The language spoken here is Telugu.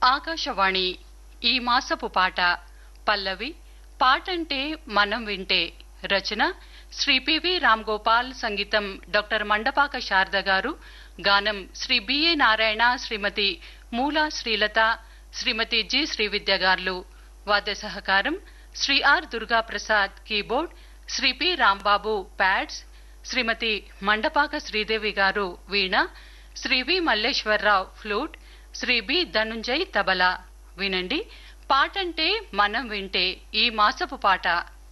ఆకాశవాణి ఈ మాసపు పాట పల్లవి పాటంటే మనం వింటే రచన శ్రీ పివి రామ్ గోపాల్ సంగీతం డాక్టర్ మండపాక శారద గారు గానం శ్రీ బిఏ నారాయణ శ్రీమతి మూలా శ్రీలత శ్రీమతి జి శ్రీవిద్య గారు వాద్య సహకారం Shri are Durga Prasad keyboard Shri P Rambabu pods శ్రీమతి మండపాక శ్రీదేవి గారు వీణ శ్రీ వి మల్లేశ్వరరావు ఫ్లూట్ శ్రీ బి ధనుంజయ్ తబలా వినండి పాటంటే మనం వింటే ఈ మాసపు పాట